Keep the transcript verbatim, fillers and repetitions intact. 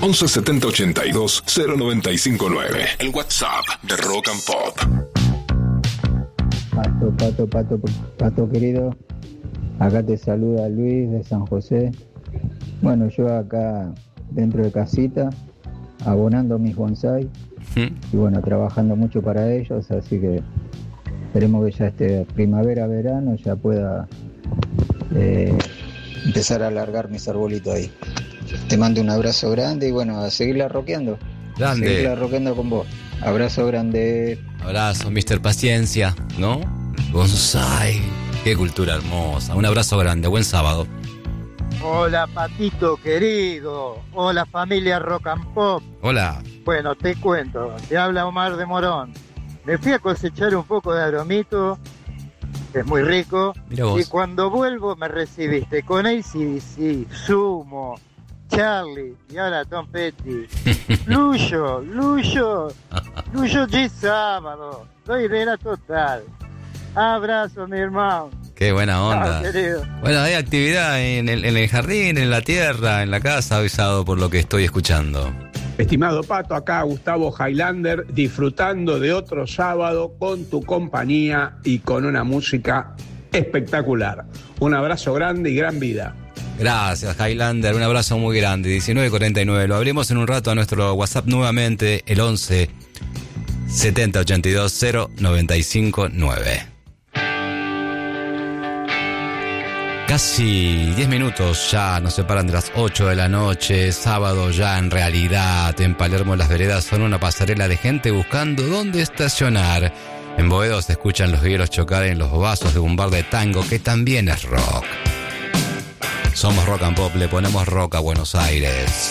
once setenta ochenta y dos cero noventa y cinco nueve. El WhatsApp de Rock and Pop. Pato, pato, pato, pato querido. Acá te saluda Luis de San José. Bueno, yo acá dentro de casita, abonando mis bonsai. ¿Mm? Y bueno, trabajando mucho para ellos, así que esperemos que ya este primavera, verano ya pueda eh, empezar a alargar mis arbolitos ahí. Te mando un abrazo grande y bueno, a seguirla rockeando. Grande. Seguirla rockeando con vos. Abrazo grande. Abrazo, mister Paciencia, ¿no? Bonsai. Qué cultura hermosa. Un abrazo grande. Buen sábado. Hola, Patito querido. Hola, familia Rock and Pop. Hola. Bueno, te cuento. Te habla Omar de Morón. Me fui a cosechar un poco de aromito, que es muy rico. Mira vos. Y cuando vuelvo me recibiste con A C D C, Sumo, Charlie y ahora Tom Petty. Luyo, Luyo, Luyo G sábado. Soy vera total. Abrazo, mi hermano. Qué buena onda. Ah, querido. Bueno, hay actividad en el, en el jardín, en la tierra, en la casa, avisado por lo que estoy escuchando. Estimado Pato, acá Gustavo Highlander, disfrutando de otro sábado con tu compañía y con una música espectacular. Un abrazo grande y gran vida. Gracias, Highlander, un abrazo muy grande. diecinueve cuarenta y nueve, lo abrimos en un rato a nuestro WhatsApp nuevamente, el once setenta ochenta y dos cero noventa y cinco nueve. Casi diez minutos ya nos separan de las ocho de la noche, sábado ya en realidad. En Palermo las veredas son una pasarela de gente buscando dónde estacionar. En Boedo se escuchan los hielos chocar en los vasos de un bar de tango que también es rock. Somos Rock and Pop, le ponemos rock a Buenos Aires.